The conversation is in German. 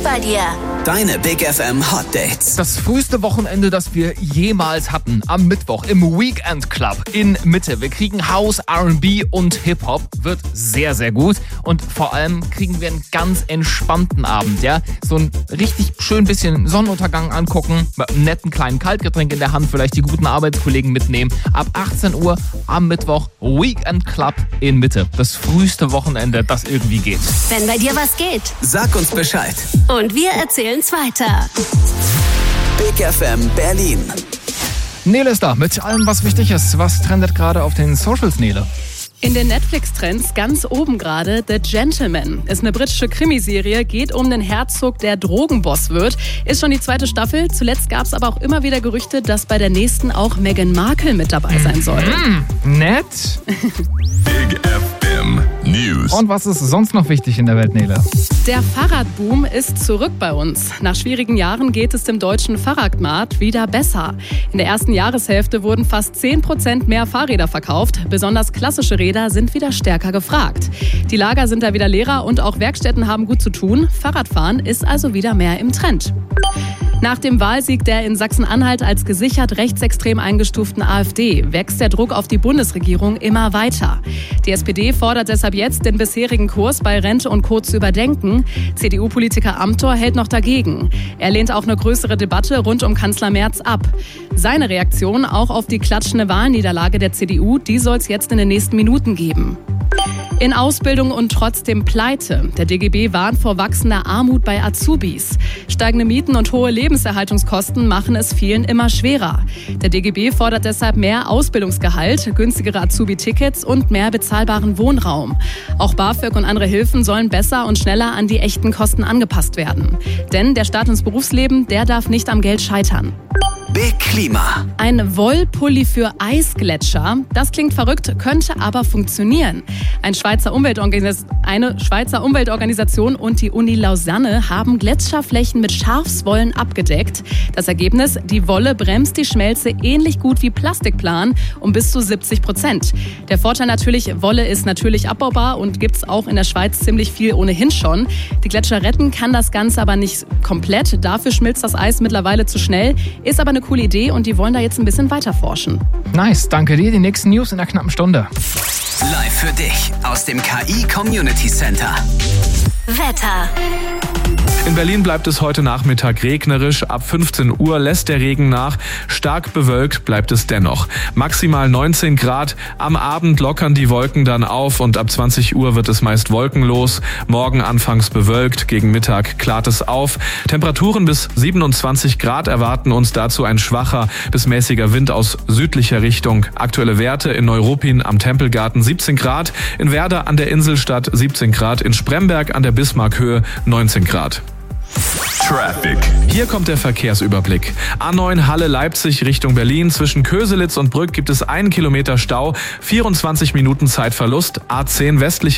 bei dir. Deine Big FM Hot Dates. Das früheste Wochenende, das wir jemals hatten, am Mittwoch im Weekend Club in Mitte. Wir kriegen House, R&B und Hip-Hop. Wird sehr, sehr gut. Und vor allem kriegen wir einen ganz entspannten Abend, ja. So ein richtig schön bisschen Sonnenuntergang angucken, mit einem netten kleinen Kaltgetränk in der Hand, vielleicht die guten Arbeitskollegen mitnehmen. Ab 18 Uhr am Mittwoch Weekend Club in Mitte. Das früheste Wochenende, das irgendwie geht. Wenn bei dir was geht. Sag uns Bescheid. Und wir erzählen's weiter. Big FM Berlin. Nele ist da mit allem, was wichtig ist. Was trendet gerade auf den Socials, Nele? In den Netflix-Trends ganz oben gerade The Gentleman. Ist eine britische Krimiserie, geht um den Herzog, der Drogenboss wird. Ist schon die 2. Staffel. Zuletzt gab es aber auch immer wieder Gerüchte, dass bei der nächsten auch Meghan Markle mit dabei sein soll. Nett. Big FM News. Und was ist sonst noch wichtig in der Welt, Nele? Der Fahrradboom ist zurück bei uns. Nach schwierigen Jahren geht es dem deutschen Fahrradmarkt wieder besser. In der ersten Jahreshälfte wurden fast 10% mehr Fahrräder verkauft. Besonders klassische Räder sind wieder stärker gefragt. Die Lager sind da wieder leerer und auch Werkstätten haben gut zu tun. Fahrradfahren ist also wieder mehr im Trend. Nach dem Wahlsieg der in Sachsen-Anhalt als gesichert rechtsextrem eingestuften AfD wächst der Druck auf die Bundesregierung immer weiter. Die SPD fordert deshalb jetzt, den bisherigen Kurs bei Rente und Co. zu überdenken. CDU-Politiker Amthor hält noch dagegen. Er lehnt auch eine größere Debatte rund um Kanzler Merz ab. Seine Reaktion auch auf die klatschende Wahlniederlage der CDU, die soll es jetzt in den nächsten Minuten geben. In Ausbildung und trotzdem pleite. Der DGB warnt vor wachsender Armut bei Azubis. Steigende Mieten und hohe Lebenserhaltungskosten machen es vielen immer schwerer. Der DGB fordert deshalb mehr Ausbildungsgehalt, günstigere Azubi-Tickets und mehr bezahlbaren Wohnraum. Auch BAföG und andere Hilfen sollen besser und schneller an die echten Kosten angepasst werden. Denn der Start ins Berufsleben, der darf nicht am Geld scheitern. Big Klima. Ein Wollpulli für Eisgletscher. Das klingt verrückt, könnte aber funktionieren. Eine Schweizer Umweltorganisation und die Uni Lausanne haben Gletscherflächen mit Schafswollen abgedeckt. Das Ergebnis, die Wolle bremst die Schmelze ähnlich gut wie Plastikplan um bis zu 70%. Der Vorteil natürlich, Wolle ist natürlich abbaubar und gibt's auch in der Schweiz ziemlich viel ohnehin schon. Die Gletscher retten kann das Ganze aber nicht komplett. Dafür schmilzt das Eis mittlerweile zu schnell. Ist aber eine coole Idee und die wollen da jetzt ein bisschen weiter forschen. Nice, danke dir. Die nächsten News in einer knappen Stunde. Live für dich aus dem KI Community Center. Wetter. In Berlin bleibt es heute Nachmittag regnerisch. Ab 15 Uhr lässt der Regen nach. Stark bewölkt bleibt es dennoch. Maximal 19 Grad. Am Abend lockern die Wolken dann auf und ab 20 Uhr wird es meist wolkenlos. Morgen anfangs bewölkt, gegen Mittag klart es auf. Temperaturen bis 27 Grad erwarten uns, dazu ein schwacher bis mäßiger Wind aus südlicher Richtung. Aktuelle Werte in Neuruppin am Tempelgarten 17 Grad, in Werder an der Inselstadt 17 Grad, in Spremberg an der Bismarckhöhe 19 Grad. Traffic. Hier kommt der Verkehrsüberblick. A9 Halle-Leipzig Richtung Berlin. Zwischen Köselitz und Brück gibt es 1 Kilometer Stau, 24 Minuten Zeitverlust. A10 westlich